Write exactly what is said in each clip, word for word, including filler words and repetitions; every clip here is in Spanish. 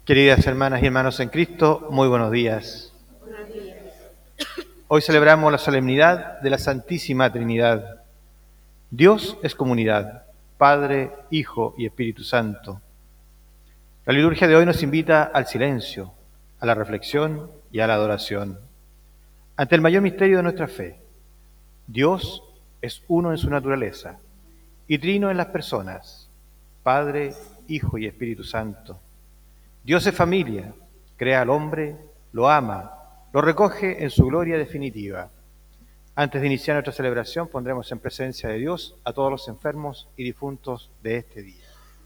Queridas hermanas y hermanos en Cristo, muy buenos días. Hoy celebramos la solemnidad de la Santísima Trinidad. Dios es comunidad, Padre, Hijo y Espíritu Santo. La liturgia de hoy nos invita al silencio, a la reflexión y a la adoración. Ante el mayor misterio de nuestra fe, Dios es uno en su naturaleza y trino en las personas, Padre, Hijo y Espíritu Santo. Dios es familia, crea al hombre, lo ama, lo recoge en su gloria definitiva. Antes de iniciar nuestra celebración, pondremos en presencia de Dios a todos los enfermos y difuntos de este día.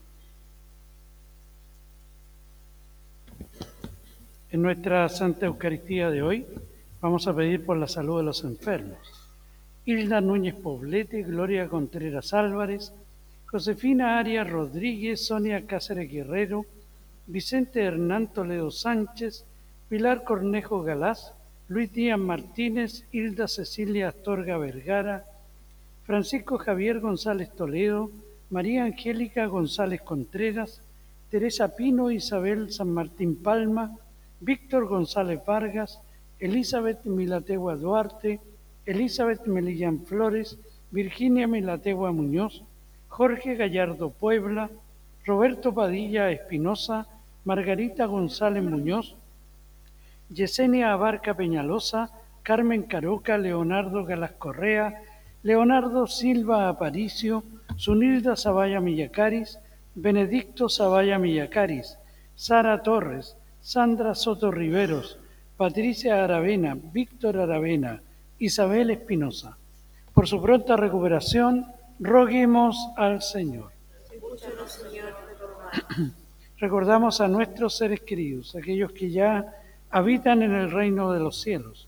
En nuestra Santa Eucaristía de hoy vamos a pedir por la salud de los enfermos. Hilda Núñez Poblete, Gloria Contreras Álvarez, Josefina Arias Rodríguez, Sonia Cáceres Guerrero, Vicente Hernán Toledo Sánchez, Pilar Cornejo Galás, Luis Díaz Martínez, Hilda Cecilia Astorga Vergara, Francisco Javier González Toledo, María Angélica González Contreras, Teresa Pino, Isabel San Martín Palma, Víctor González Vargas, Elizabeth Milategua Duarte, Elizabeth Melillán Flores, Virginia Milategua Muñoz, Jorge Gallardo Puebla, Roberto Padilla Espinosa, Margarita González Muñoz, Yesenia Abarca Peñalosa, Carmen Caroca, Leonardo Galas Correa, Leonardo Silva Aparicio, Zunilda Zavalla Millacaris, Benedicto Zavalla Millacaris, Sara Torres, Sandra Soto Riveros, Patricia Aravena, Víctor Aravena, Isabel Espinosa. Por su pronta recuperación, roguemos al Señor. Escúchanos, Señor, de tu mano. Recordamos a nuestros seres queridos, aquellos que ya habitan en el reino de los cielos.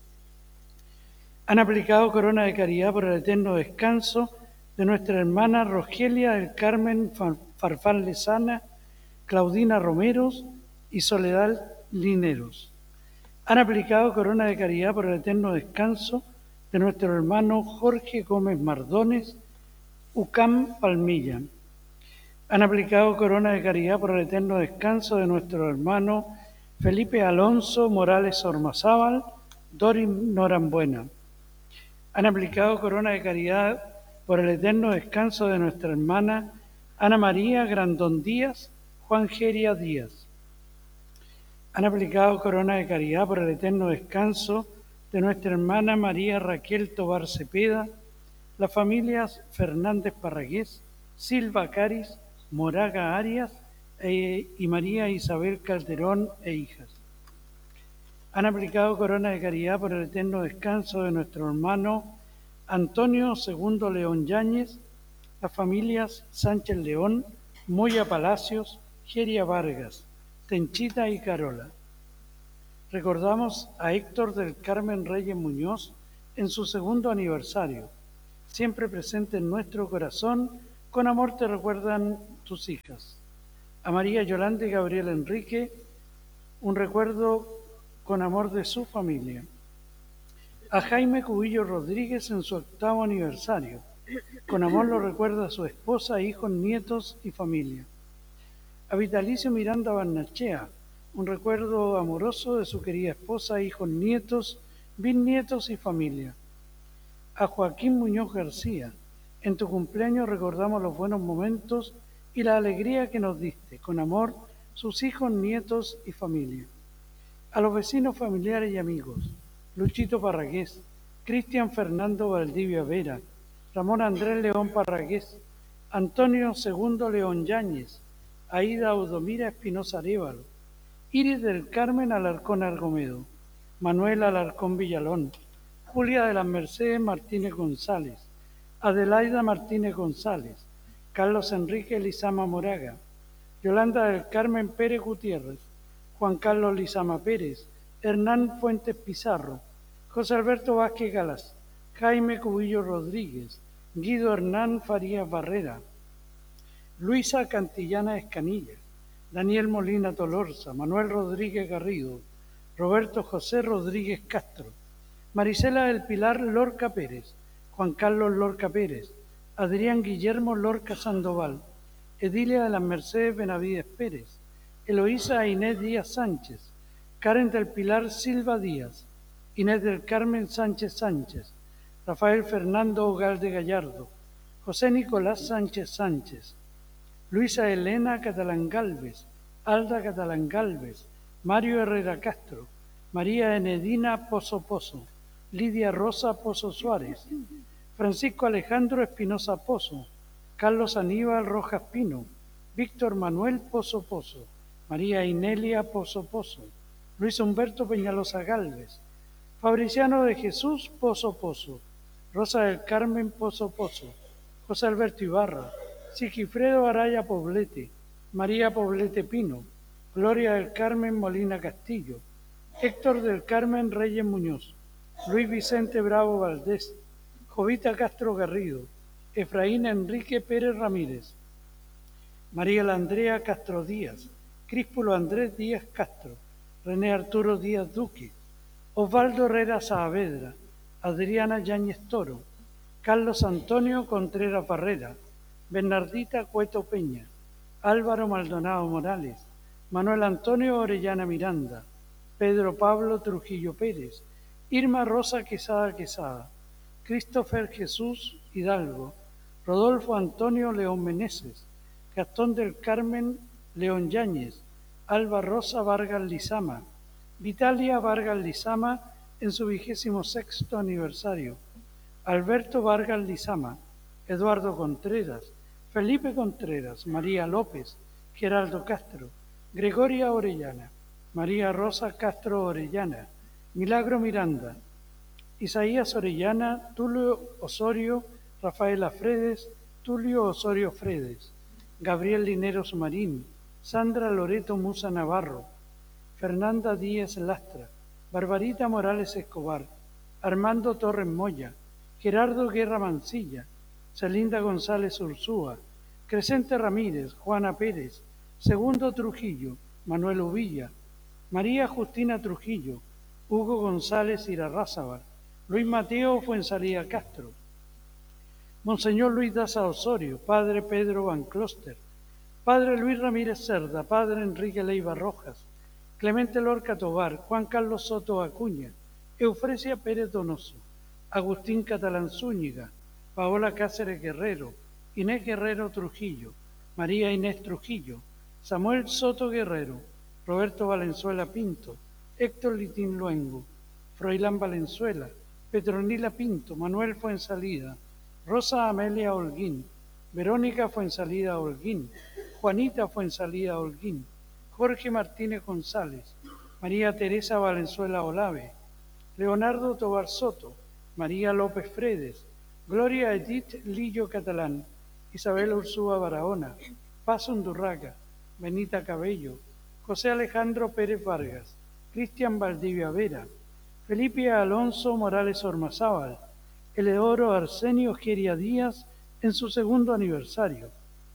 Han aplicado corona de caridad por el eterno descanso de nuestra hermana Rogelia del Carmen Farfán Lezana, Claudina Romeros y Soledad Lineros. Han aplicado corona de caridad por el eterno descanso de nuestro hermano Jorge Gómez Mardones, Ucam Palmilla. Han aplicado corona de caridad por el eterno descanso de nuestro hermano Felipe Alonso Morales Ormazábal, Dorin Norambuena. Han aplicado corona de caridad por el eterno descanso de nuestra hermana Ana María Grandón Díaz, Juan Geria Díaz. Han aplicado corona de caridad por el eterno descanso de nuestra hermana María Raquel Tobar Cepeda, las familias Fernández Parragués, Silva Caris, Moraga Arias e, y María Isabel Calderón e hijas. Han aplicado corona de caridad por el eterno descanso de nuestro hermano Antonio Segundo León Yáñez, las familias Sánchez León, Moya Palacios, Geria Vargas, Tenchita y Carola. Recordamos a Héctor del Carmen Reyes Muñoz en su segundo aniversario. Siempre presente en nuestro corazón, con amor te recuerdan tus hijas. A María Yolanda y Gabriel Enrique, un recuerdo con amor de su familia. A Jaime Cubillo Rodríguez en su octavo aniversario. Con amor lo recuerda su esposa, hijos, nietos y familia. A Vitalicio Miranda Barnachea, un recuerdo amoroso de su querida esposa, hijos, nietos, bisnietos y familia. A Joaquín Muñoz García, en tu cumpleaños recordamos los buenos momentos y la alegría que nos diste, con amor, sus hijos, nietos y familia. A los vecinos, familiares y amigos, Luchito Parragués, Cristian Fernando Valdivia Vera, Ramón Andrés León Parragués, Antonio Segundo León Yáñez, Aida Audomira Espinosa Arévalo, Iris del Carmen Alarcón Argomedo, Manuel Alarcón Villalón, Julia de las Mercedes Martínez González, Adelaida Martínez González, Carlos Enrique Lizama Moraga, Yolanda del Carmen Pérez Gutiérrez, Juan Carlos Lizama Pérez, Hernán Fuentes Pizarro, José Alberto Vázquez Galas, Jaime Cubillo Rodríguez, Guido Hernán Farías Barrera, Luisa Cantillana Escanilla, Daniel Molina Tolorza, Manuel Rodríguez Garrido, Roberto José Rodríguez Castro, Marisela del Pilar Lorca Pérez, Juan Carlos Lorca Pérez, Adrián Guillermo Lorca Sandoval, Edilia de las Mercedes Benavides Pérez, Eloísa Inés Díaz Sánchez, Karen del Pilar Silva Díaz, Inés del Carmen Sánchez Sánchez, Rafael Fernando Ugalde Gallardo, José Nicolás Sánchez Sánchez, Luisa Elena Catalán Galvez, Alda Catalán Galvez, Mario Herrera Castro, María Enedina Pozo Pozo, Lidia Rosa Pozo Suárez, Francisco Alejandro Espinosa Pozo, Carlos Aníbal Rojas Pino, Víctor Manuel Pozo Pozo, María Inelia Pozo Pozo, Luis Humberto Peñalosa Galvez, Fabriciano de Jesús Pozo Pozo, Rosa del Carmen Pozo Pozo, José Alberto Ibarra, Sigifredo Araya Poblete, María Poblete Pino, Gloria del Carmen Molina Castillo, Héctor del Carmen Reyes Muñoz, Luis Vicente Bravo Valdés, Jovita Castro Garrido, Efraín Enrique Pérez Ramírez, María Andrea Castro Díaz, Críspulo Andrés Díaz Castro, René Arturo Díaz Duque, Osvaldo Herrera Saavedra, Adriana Yáñez Toro, Carlos Antonio Contreras Barrera, Bernardita Cueto Peña, Álvaro Maldonado Morales, Manuel Antonio Orellana Miranda, Pedro Pablo Trujillo Pérez, Irma Rosa Quesada Quesada, Christopher Jesús Hidalgo, Rodolfo Antonio León Meneses, Gastón del Carmen León Yáñez, Alba Rosa Vargas Lizama, Vitalia Vargas Lizama en su vigésimo sexto aniversario, Alberto Vargas Lizama, Eduardo Contreras, Felipe Contreras, María López, Geraldo Castro, Gregoria Orellana, María Rosa Castro Orellana, Milagro Miranda, Isaías Orellana, Tulio Osorio, Rafaela Fredes, Tulio Osorio Fredes, Gabriel Lineros Marín, Sandra Loreto Musa Navarro, Fernanda Díez Lastra, Barbarita Morales Escobar, Armando Torres Moya, Gerardo Guerra Mancilla, Celinda González Ursúa, Crescente Ramírez, Juana Pérez, Segundo Trujillo, Manuel Uvilla, María Justina Trujillo, Hugo González Irarrázaval, Luis Mateo Fuensalía Castro, Monseñor Luis Daza Osorio, Padre Pedro Van Closter, Padre Luis Ramírez Cerda, Padre Enrique Leiva Rojas, Clemente Lorca Tobar, Juan Carlos Soto Acuña, Eufresia Pérez Donoso, Agustín Catalán Zúñiga, Paola Cáceres Guerrero, Inés Guerrero Trujillo, María Inés Trujillo, Samuel Soto Guerrero, Roberto Valenzuela Pinto, Héctor Litín Luengo, Froilán Valenzuela, Petronila Pinto, Manuel Fuensalida, Rosa Amelia Holguín, Verónica Fuensalida Holguín, Juanita Fuensalida Holguín, Jorge Martínez González, María Teresa Valenzuela Olave, Leonardo Tobar Soto, María López Fredes, Gloria Edith Lillo Catalán, Isabel Ursúa Barahona, Paz Undurraga, Benita Cabello, José Alejandro Pérez Vargas, Cristian Valdivia Vera, Felipe Alonso Morales Ormazábal, Eleodoro Arsenio Geria Díaz en su segundo aniversario,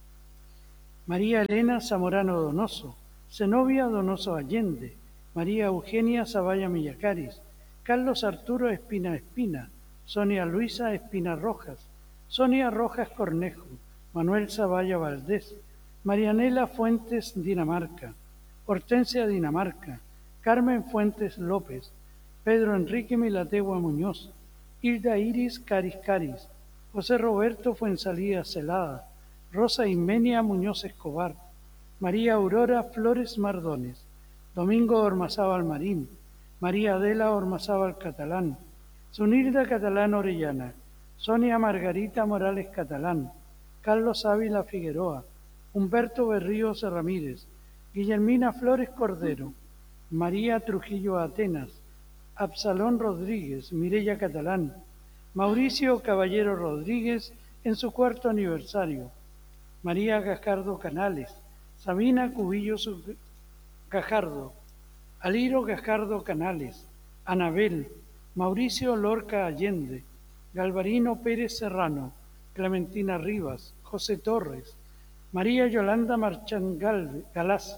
María Elena Zamorano Donoso, Zenobia Donoso Allende, María Eugenia Zavalla Millacaris, Carlos Arturo Espina Espina, Sonia Luisa Espina Rojas, Sonia Rojas Cornejo, Manuel Zavalla Valdés, Marianela Fuentes Dinamarca, Hortensia Dinamarca, Carmen Fuentes López, Pedro Enrique Milategua Muñoz, Hilda Iris Caris Caris, José Roberto Fuensalida Celada, Rosa Imenia Muñoz Escobar, María Aurora Flores Mardones, Domingo Ormazábal Marín, María Adela Ormazábal Catalán, Zunilda Catalán Orellana, Sonia Margarita Morales Catalán, Carlos Ávila Figueroa, Humberto Berríos Ramírez, Guillermina Flores Cordero, María Trujillo Atenas, Absalón Rodríguez, Mireya Catalán, Mauricio Caballero Rodríguez en su cuarto aniversario, María Gajardo Canales, Sabina Cubillo Gajardo, Aliro Gajardo Canales, Anabel, Mauricio Lorca Allende, Galvarino Pérez Serrano, Clementina Rivas, José Torres, María Yolanda Marchán Galás,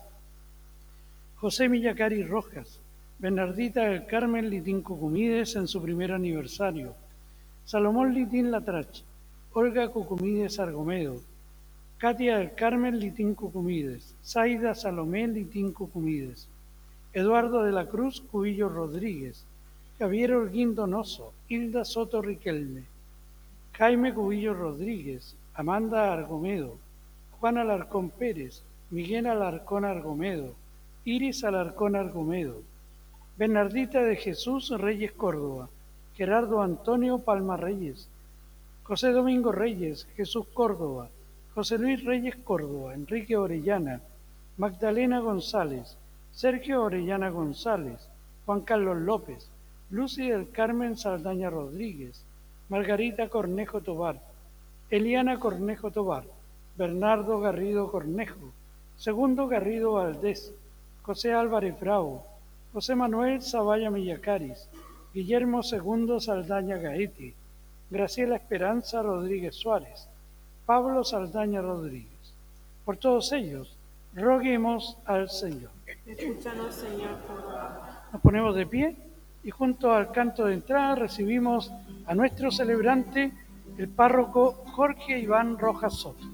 José Millacari Rojas, Bernardita del Carmen Litín Cucumides en su primer aniversario, Salomón Litín Latrach, Olga Cucumides Argomedo, Katia del Carmen Litín Cucumides, Zaida Salomé Litín Cucumides, Eduardo de la Cruz Cubillo Rodríguez, Javier Holguín Donoso, Hilda Soto Riquelme, Jaime Cubillo Rodríguez, Amanda Argomedo, Juan Alarcón Pérez, Miguel Alarcón Argomedo, Iris Alarcón Argomedo, Bernardita de Jesús Reyes Córdoba, Gerardo Antonio Palma Reyes, José Domingo Reyes, Jesús Córdoba, José Luis Reyes Córdoba, Enrique Orellana, Magdalena González, Sergio Orellana González, Juan Carlos López, Lucy del Carmen Saldaña Rodríguez, Margarita Cornejo Tobar, Eliana Cornejo Tobar, Bernardo Garrido Cornejo, Segundo Garrido Valdés, José Álvarez Bravo, José Manuel Zavalla Millacaris, Guillermo Segundo Saldaña Gaete, Graciela Esperanza Rodríguez Suárez, Pablo Saldaña Rodríguez. Por todos ellos, roguemos al Señor. Escúchanos, Señor, por favor. Nos ponemos de pie y junto al canto de entrada recibimos a nuestro celebrante, el párroco Jorge Iván Rojas Soto.